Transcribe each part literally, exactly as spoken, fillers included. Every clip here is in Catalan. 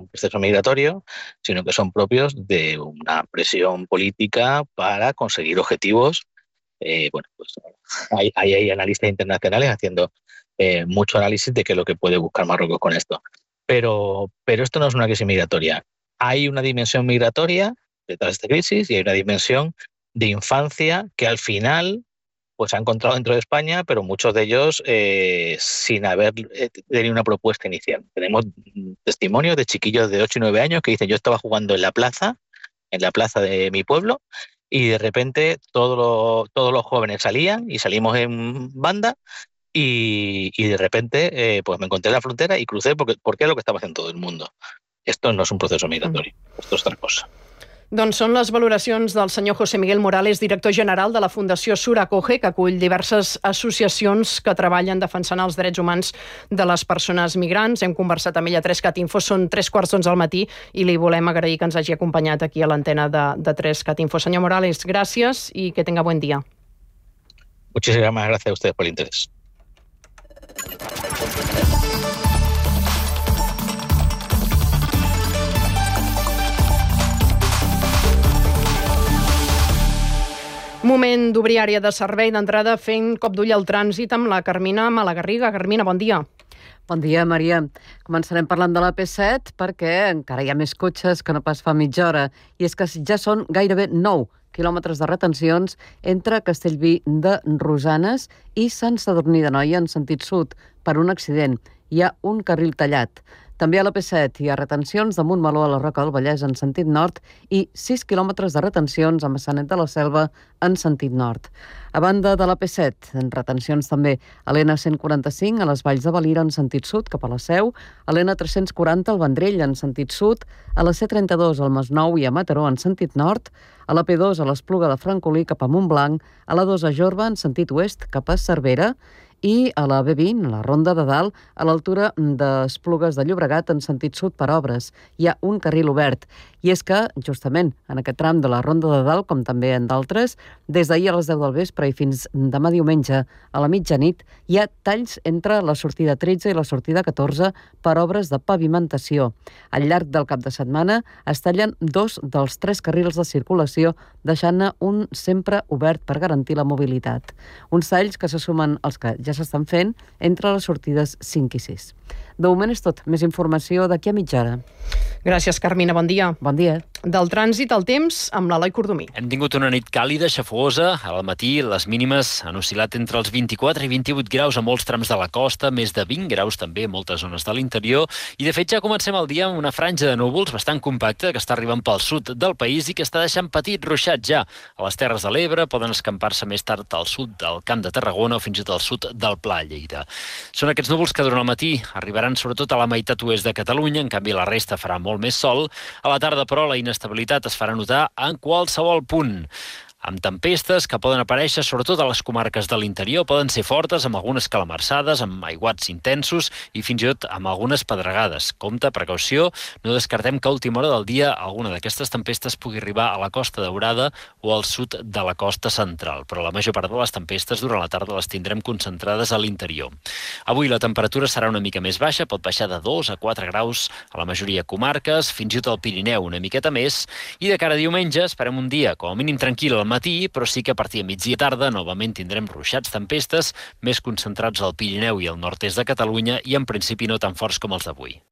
proceso migratorio, sino que son propios de una presión política para conseguir objetivos. Eh, bueno, pues hay, hay, hay analistas internacionales haciendo eh, mucho análisis de qué es lo que puede buscar Marruecos con esto. Pero, pero esto no es una crisis migratoria. Hay una dimensión migratoria detrás de esta crisis y hay una dimensión de infancia que al final pues se ha encontrado dentro de España, pero muchos de ellos eh, sin haber eh, tenido una propuesta inicial. Tenemos testimonios de chiquillos de ocho y nueve años que dicen: yo estaba jugando en la plaza, en la plaza de mi pueblo, y de repente todos los, todos los jóvenes salían y salimos en banda y, y de repente eh, pues me encontré en la frontera y crucé porque, porque es lo que estaba haciendo todo el mundo. Esto no es un proceso migratorio, mm. esto es otra cosa. Doncs són les valoracions del senyor José Miguel Morales, director general de la Fundació Suracoge, que acull diverses associacions que treballen defensant els drets humans de les persones migrants. Hem conversat amb ell a tres cat info, són tres quarts d'onze al matí i li volem agrair que ens hagi acompanyat aquí a l'antena de, de tres cat info. Senyor Morales, gràcies i que tenga buen día. Muchísimas gracias a ustedes por el interés. Moment d'obrir àrea de servei d'entrada fent cop d'ull al trànsit amb la Carmina Malagarriga. Carmina, bon dia. Bon dia, Maria. Començarem parlant de la P set perquè encara hi ha més cotxes que no pas fa mitja hora. I és que ja són gairebé nou quilòmetres de retencions entre Castellví de Rosanes i Sant Sadurní d'Anoia en sentit sud per un accident. Hi ha un carril tallat. També a la P set hi ha retencions de Montmeló a la Roca del Vallès en sentit nord i sis quilòmetres de retencions a Maçanet de la Selva en sentit nord. A banda de la P set, en retencions també a l'N cent quaranta-cinc a les Valls de Valira en sentit sud cap a la Seu, a l'N tres-cents quaranta al Vendrell en sentit sud, a la C trenta-dos al Masnou i a Mataró en sentit nord, a la P dos a l'Espluga de Francolí cap a Montblanc, a la dos a Jorba en sentit oest cap a Cervera, i a la B vint, a la Ronda de Dalt, a l'altura d'Esplugues de Llobregat en sentit sud per obres. Hi ha un carril obert. I és que, justament, en aquest tram de la Ronda de Dalt, com també en d'altres, des d'ahir a les deu del vespre i fins demà diumenge a la mitjanit, hi ha talls entre la sortida tretze i la sortida catorze per obres de pavimentació. Al llarg del cap de setmana es tallen dos dels tres carrils de circulació, deixant-ne un sempre obert per garantir la mobilitat. Uns talls que se sumen als que ja s'estan fent entre les sortides cinc i sis. De moment és tot. Més informació d'aquí a mitja hora. Gràcies, Carmina. Bon dia. Bon dia. Del trànsit al temps amb l'Eloi Cordomí. Hem tingut una nit càlida, xafosa. Al matí les mínimes han oscil·lat entre els vint-i-quatre i vint-i-vuit graus a molts trams de la costa, més de vint graus també a moltes zones de l'interior. I de fet ja comencem el dia amb una franja de núvols bastant compacta que està arribant pel sud del país i que està deixant petit ruixat ja. A les Terres de l'Ebre poden escampar-se més tard al sud del Camp de Tarragona o fins i tot al sud del Pla Lleida. Són aquests núvols que durant el matí arribaran sobretot a la meitat oest de Catalunya, en canvi la resta farà molt més sol. A la tarda, però, la inestabilitat es farà notar en qualsevol punt, amb tempestes que poden aparèixer sobretot a les comarques de l'interior, poden ser fortes, amb algunes calamarsades, amb aiguats intensos i fins i tot amb algunes pedregades. Compte, precaució, no descartem que a última hora del dia alguna d'aquestes tempestes pugui arribar a la Costa Daurada o al sud de la costa central, però la major part de les tempestes durant la tarda les tindrem concentrades a l'interior. Avui la temperatura serà una mica més baixa, pot baixar de dos a quatre graus a la majoria de comarques, fins i tot al Pirineu una miqueta més, i de cara a diumenge esperem un dia com a mínim tranquil al matí, però sí que a partir de migdia i tarda novament tindrem ruixats, tempestes, més concentrats al Pirineu i al nord-est de Catalunya i en principi no tan forts com els d'avui.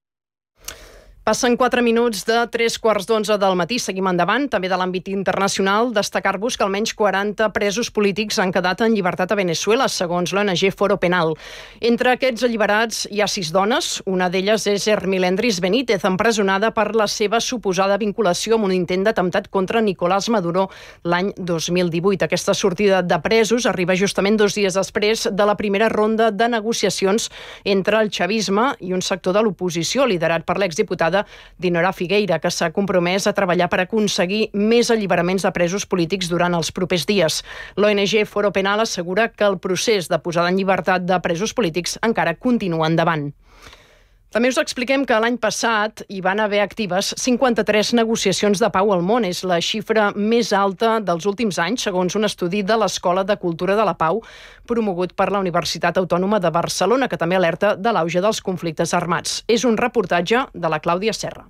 Passen quatre minuts de tres quarts d'onze del matí. Seguim endavant. També de l'àmbit internacional, destacar-vos que almenys quaranta presos polítics han quedat en llibertat a Venezuela, segons l'O N G Foro Penal. Entre aquests alliberats hi ha sis dones. Una d'elles és Ermilendris Benítez, empresonada per la seva suposada vinculació amb un intent d'atemptat contra Nicolás Maduro l'any dos mil divuit. Aquesta sortida de presos arriba justament dos dies després de la primera ronda de negociacions entre el chavisme i un sector de l'oposició, liderat per l'exdiputada Dinora Figueira, que s'ha compromès a treballar per aconseguir més alliberaments de presos polítics durant els propers dies. L'O N G Foro Penal assegura que el procés de posada en llibertat de presos polítics encara continua endavant. També us expliquem que l'any passat hi van haver actives cinquanta-tres negociacions de pau al món. És la xifra més alta dels últims anys, segons un estudi de l'Escola de Cultura de la Pau, promogut per la Universitat Autònoma de Barcelona, que també alerta de l'auge dels conflictes armats. És un reportatge de la Clàudia Serra.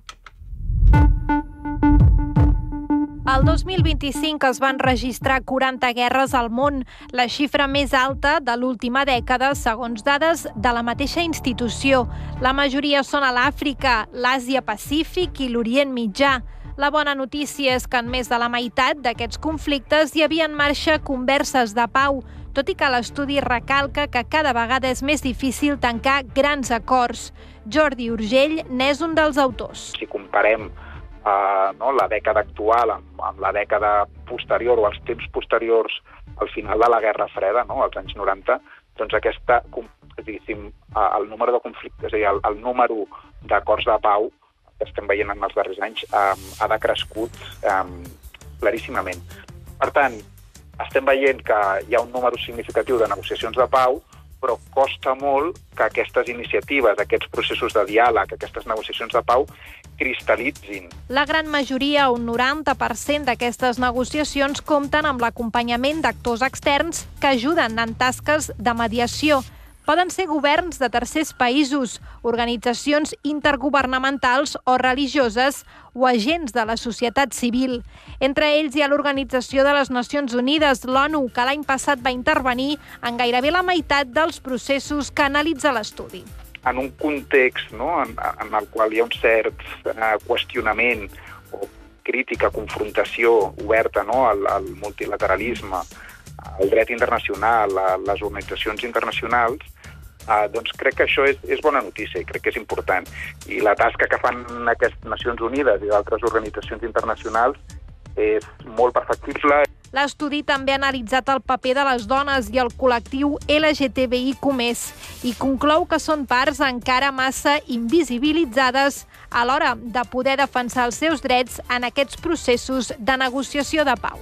El dos mil vint-i-cinc es van registrar quaranta guerres al món, la xifra més alta de l'última dècada, segons dades de la mateixa institució. La majoria són a l'Àfrica, l'Àsia-Pacífic i l'Orient Mitjà. La bona notícia és que en més de la meitat d'aquests conflictes hi havia en marxa converses de pau, tot i que l'estudi recalca que cada vegada és més difícil tancar grans acords. Jordi Urgell n'és un dels autors. Si comparem Uh, no, la dècada actual amb, amb la dècada posterior o els temps posteriors al final de la Guerra Freda, no, als anys noranta, doncs aquesta, diguéssim, el número de conflictes, és a dir, el, el número d'acords de pau que estem veient en els darrers anys um, ha decrescut um, claríssimament. Per tant, estem veient que hi ha un número significatiu de negociacions de pau, però costa molt que aquestes iniciatives, aquests processos de diàleg, aquestes negociacions de pau, cristal·litzin. La gran majoria, un noranta per cent d'aquestes negociacions, compten amb l'acompanyament d'actors externs que ajuden en tasques de mediació. Poden ser governs de tercers països, organitzacions intergovernamentals o religioses o agents de la societat civil. Entre ells hi ha l'Organització de les Nacions Unides, l'ONU, que l'any passat va intervenir en gairebé la meitat dels processos que analitza l'estudi. En un context, no, en, en el qual hi ha un cert uh, qüestionament o crítica, confrontació oberta, no, al, al multilateralisme, al dret internacional, a les organitzacions internacionals, Uh, doncs crec que això és, és bona notícia i crec que és important. I la tasca que fan aquestes Nacions Unides i d'altres organitzacions internacionals és molt perfectible. L'estudi també ha analitzat el paper de les dones i el col·lectiu L G T B I Q més, i conclou que són parts encara massa invisibilitzades a l'hora de poder defensar els seus drets en aquests processos de negociació de pau.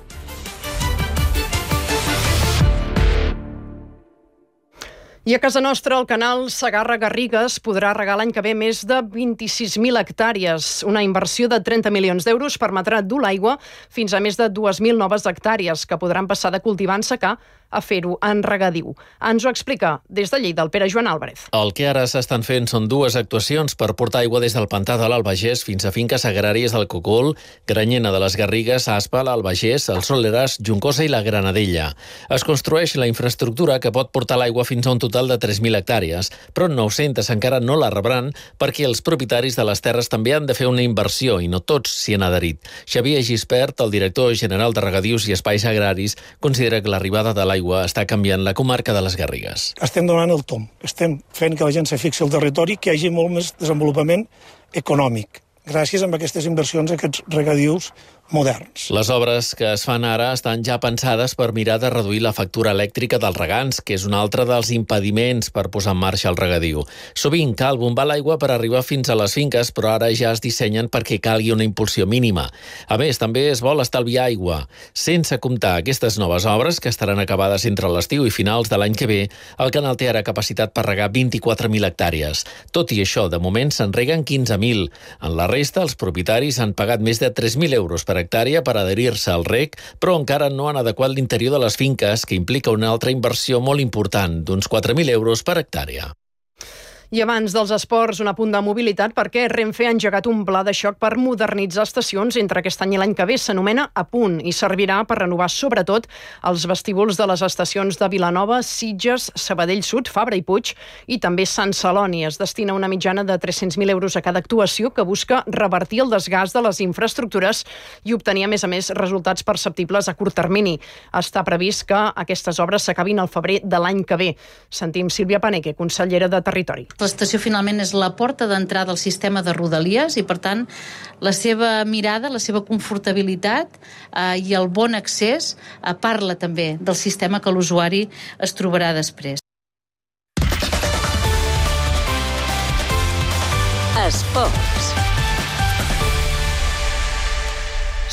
I a casa nostra, el canal Segarra-Garrigues podrà regar l'any que ve més de vint-i-sis mil hectàrees. Una inversió de trenta milions d'euros permetrà dur l'aigua fins a més de dues mil noves hectàrees que podran passar de cultivar en secà a fer-ho en regadiu. Ens ho explica des de Lleida el Pere Joan Álvarez. El que ara s'estan fent són dues actuacions per portar aigua des del pantà de l'Albagés fins a finques agràries del Cogul, Granyena de les Garrigues, Aspa, l'Albagés, el Soleràs, Juncosa i la Granadella. Es construeix la infraestructura que pot portar l'aigua fins a un total de tres mil hectàrees, però nou-centes encara no la rebran perquè els propietaris de les terres també han de fer una inversió i no tots s'hi han adherit. Xavier Gispert, el director general de Regadius i Espais Agraris, considera que l'arribada de l'aigua està canviant la comarca de les Garrigues. Estem donant el tomb, estem fent que la gent se fixi al territori, que hi hagi molt més desenvolupament econòmic, gràcies a aquestes inversions, aquests regadius moderns. Les obres que es fan ara estan ja pensades per mirar de reduir la factura elèctrica dels regants, que és un altre dels impediments per posar en marxa el regadiu. Sovint cal bombar l'aigua per arribar fins a les finques, però ara ja es dissenyen perquè calgui una impulsió mínima. A més, també es vol estalviar aigua. Sense comptar aquestes noves obres, que estaran acabades entre l'estiu i finals de l'any que ve, el canal té ara capacitat per regar vint-i-quatre mil hectàrees. Tot i això, de moment se'n reguen quinze mil. En la resta, els propietaris han pagat més de tres mil euros per hectàrea per adherir-se al reg, però encara no han adequat l'interior de les finques, que implica una altra inversió molt important, d'uns quatre mil euros per hectàrea. I abans dels esports, un apunt de mobilitat perquè Renfe ha engegat un pla de xoc per modernitzar estacions entre aquest any i l'any que ve. S'anomena A Punt i servirà per renovar sobretot els vestíbuls de les estacions de Vilanova, Sitges, Sabadell Sud, Fabra i Puig i també Sant Celoni. Es destina una mitjana de tres-cents mil euros a cada actuació que busca revertir el desgast de les infraestructures i obtenir, a més a més, resultats perceptibles a curt termini. Està previst que aquestes obres s'acabin al febrer de l'any que ve. Sentim Sílvia Paneque, consellera de Territori. L'estació finalment és la porta d'entrada al sistema de Rodalies i, per tant, la seva mirada, la seva confortabilitat eh, i el bon accés eh, parla també del sistema que l'usuari es trobarà després.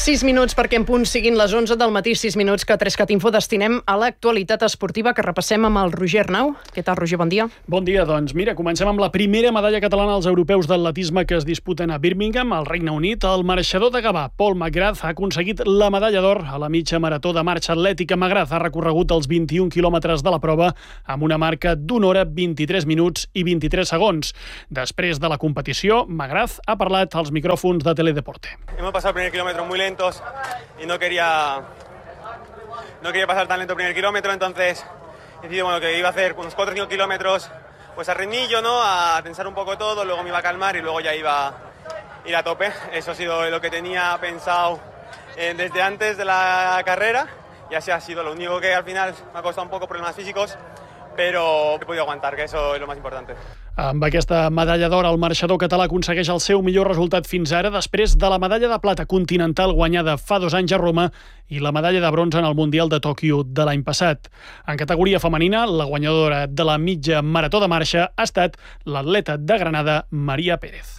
sis minuts perquè en punt siguin les onze del matí, sis minuts que a Trescat Info destinem a l'actualitat esportiva que repassem amb el Roger Arnau. Què tal, Roger? Bon dia. Bon dia, doncs. Mira, comencem amb la primera medalla catalana als europeus d'atletisme que es disputen a Birmingham, al Regne Unit. El marxador de Gavà, Paul McGrath, ha aconseguit la medalla d'or a la mitja marató de marxa atlètica. McGrath ha recorregut els vint-i-un quilòmetres de la prova amb una marca d'una hora, vint-i-tres minuts i vint-i-tres segons. Després de la competició, McGrath ha parlat als micròfons de Teledeporte. Hemos pasado el primer kilómetro muy lentos y no quería no quería pasar tan lento el primer kilómetro, entonces decidí bueno, que iba a hacer unos cuatro o cinco kilómetros pues a ritmillo, ¿no? A tensar un poco todo, luego me iba a calmar y luego ya iba a ir a tope. Eso ha sido lo que tenía pensado eh, desde antes de la carrera y así ha sido. Lo único que al final me ha costado un poco problemas físicos, però he podido aguantar, que eso es lo más importante. Amb aquesta medalla d'or, el marxador català aconsegueix el seu millor resultat fins ara, després de la medalla de plata continental guanyada fa dos anys a Roma i la medalla de bronze en el Mundial de Tòquio de l'any passat. En categoria femenina, la guanyadora de la mitja marató de marxa ha estat l'atleta de Granada, Maria Pérez.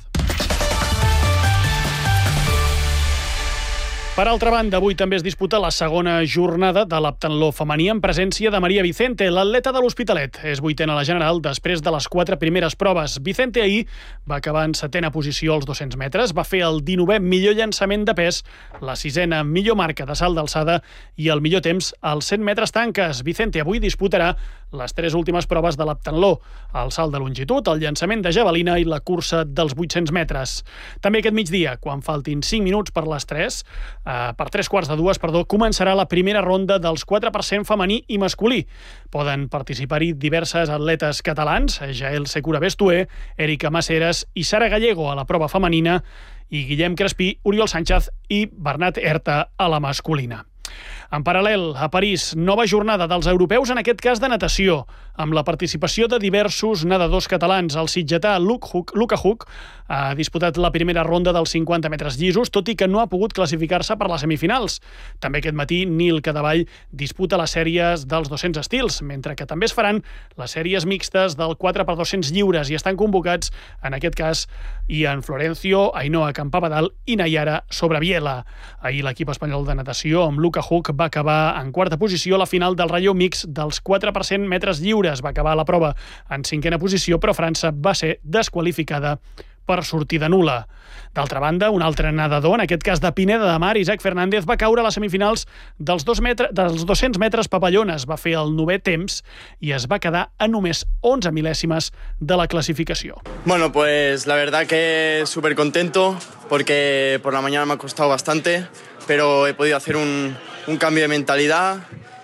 Per altra banda, avui també es disputa la segona jornada de l'heptatló femení en presència de Maria Vicente, l'atleta de l'Hospitalet. És vuitena a la general després de les quatre primeres proves. Vicente ahir va acabar en setena posició als dos-cents metres, va fer el dinovè millor llançament de pes, la sisena millor marca de salt d'alçada i el millor temps als cent metres tanques. Vicente avui disputarà les tres últimes proves de l'heptatló, el salt de longitud, el llançament de javelina i la cursa dels vuit-cents metres. També aquest migdia, quan faltin cinc minuts per les tres, Uh, per tres quarts de dues, perdó, començarà la primera ronda dels quatre per cent femení i masculí. Poden participar-hi diverses atletes catalans, Jael Secura Bestué, Erika Maceres i Sara Gallego a la prova femenina i Guillem Crespí, Oriol Sánchez i Bernat Herta a la masculina. En paral·lel, a París, nova jornada dels europeus, en aquest cas de natació, amb la participació de diversos nedadors catalans. El sitgetà Luka Huk ha disputat la primera ronda dels cinquanta metres llisos, tot i que no ha pogut classificar-se per les semifinals. També aquest matí, Nil Cadevall disputa les sèries dels dos-cents estils, mentre que també es faran les sèries mixtes del quatre per dos-cents lliures i estan convocats, en aquest cas, Ian Florencio, Ainhoa Campabadal i Nayara Sobrabiela. Ahir l'equip espanyol de natació, amb Luka Huk, va acabar en quarta posició a la final del relleu mix dels quatre per cent metres lliures. Va acabar la prova en cinquena posició, però França va ser desqualificada per sortida nul·la. D'altra banda, un altre nedador, en aquest cas de Pineda de Mar, Isaac Fernández, va caure a les semifinals dels, dos metre, dels dos-cents metres papallones. Va fer el novè temps i es va quedar a només onze mil·lèsimes de la clasificació. Bueno, pues la verdad que súper contento porque por la mañana me ha costado bastante, pero he podido hacer un, un cambio de mentalidad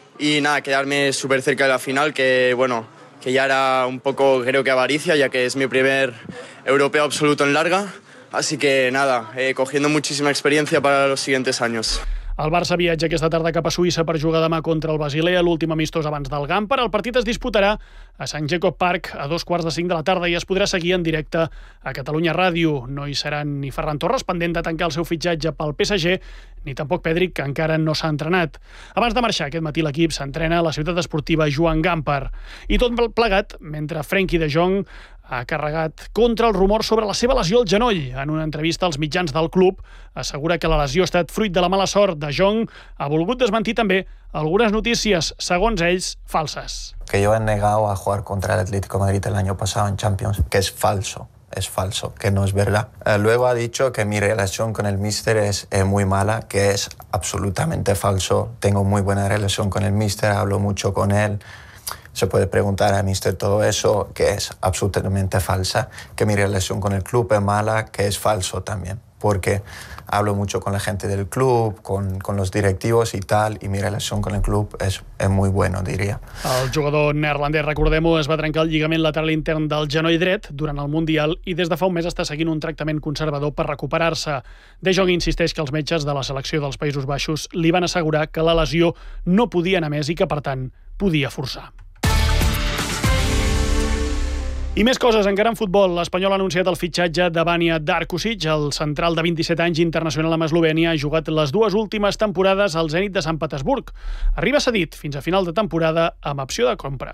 y nada, quedarme súper cerca de la final, que bueno, que ya era un poco, creo que avaricia, ya que es mi primer europeo absoluto en larga. Así que nada, eh, cogiendo muchísima experiencia para los siguientes años. El Barça viatja aquesta tarda cap a Suïssa per jugar demà contra el Basilea, l'últim amistós abans del Gamper. El partit es disputarà a Sant Jacob Park a dos quarts de cinc de la tarda i es podrà seguir en directe a Catalunya Ràdio. No hi seran ni Ferran Torres, pendent de tancar el seu fitxatge pel P S G, ni tampoc Pedri, que encara no s'ha entrenat. Abans de marxar, aquest matí l'equip s'entrena a la ciutat esportiva Joan Gamper. I tot plegat mentre Frenkie de Jong ha carregat contra el rumor sobre la seva lesió al genoll. En una entrevista als mitjans del club, assegura que la lesió ha estat fruit de la mala sort de Jong. Ha volgut desmentir també algunes notícies, segons ells, falses. Que yo he negado a jugar contra el Atlético de Madrid el año pasado en Champions, que es falso. Es falso, que no es verdad. Eh, luego ha dicho que mi relación con el míster es eh, muy mala, que es absolutamente falso. Tengo muy buena relación con el míster, hablo mucho con él. Se puede preguntar a míster todo eso, que es absolutamente falsa, que mi relación con el club es mala, que es falso también, porque hablo mucho con la gente del club, con, con los directivos y tal, y mi relación con el club es, es muy bueno, diria. El jugador neerlandès, recordem-ho, es va trencar el lligament lateral intern del genoll dret durant el Mundial i des de fa un mes està seguint un tractament conservador per recuperar-se. De Jong insisteix que els metges de la selecció dels Països Baixos li van assegurar que la lesió no podia anar més i que, per tant, podia forçar. I més coses, encara en futbol. L'Espanyol ha anunciat el fitxatge de Vanja Darkušić, el central de vint-i-set anys internacional amb Eslovènia, ha jugat les dues últimes temporades al Zenit de Sant Petersburg. Arriba cedit fins a final de temporada amb opció de compra.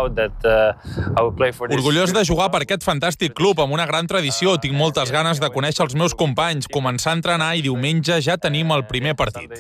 Orgullós de jugar per aquest fantàstic club amb una gran tradició. Tinc moltes ganes de conèixer els meus companys, començar a entrenar i diumenge ja tenim el primer partit.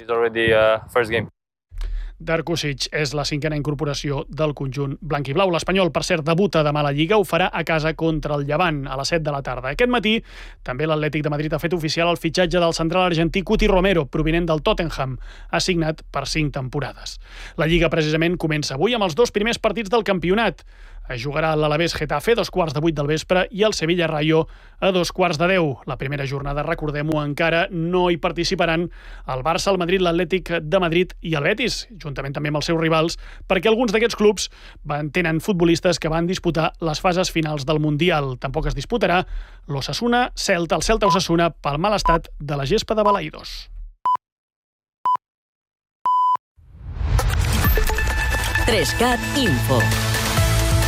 Darkušić és la cinquena incorporació del conjunt blanc i blau. L'Espanyol, per cert, debuta demà a la Lliga, ho farà a casa contra el Llevant a les set de la tarda. Aquest matí també l'Atlètic de Madrid ha fet oficial el fitxatge del central argentí Cuti Romero, provinent del Tottenham. Ha signat per cinc temporades. La Lliga precisament comença avui amb els dos primers partits del campionat. Es jugarà l'Alavés Getafe a dos quarts de vuit del vespre i el Sevilla Rayo a dos quarts de deu. La primera jornada, recordem-ho, encara no hi participaran el Barça, el Madrid, l'Atlètic de Madrid i el Betis, juntament també amb els seus rivals, perquè alguns d'aquests clubs van, tenen futbolistes que van disputar les fases finals del Mundial. Tampoc es disputarà l'Osasuna Celta, el Celta Osasuna, pel mal estat de la gespa de Balaïdos. tres cat Info.